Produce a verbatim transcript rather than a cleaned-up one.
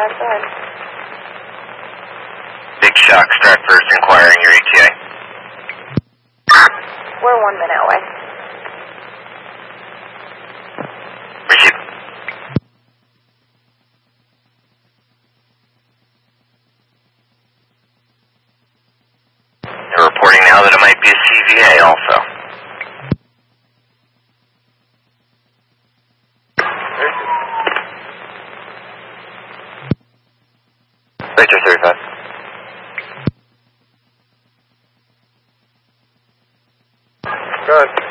thirty-five, go ahead. Big Shock, Stratford, inquiring your E T A. We're one minute away. Receive. They're reporting now that it might be a C V A also. Victor thirty-five. Go ahead.